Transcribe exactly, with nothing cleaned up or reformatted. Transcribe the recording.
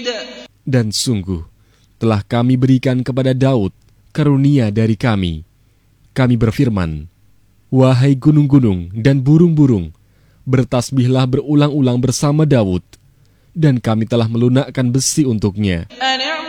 Dan sungguh, telah kami berikan kepada Daud karunia dari kami. Kami berfirman, wahai gunung-gunung dan burung-burung, bertasbihlah berulang-ulang bersama Daud, dan kami telah melunakkan besi untuknya.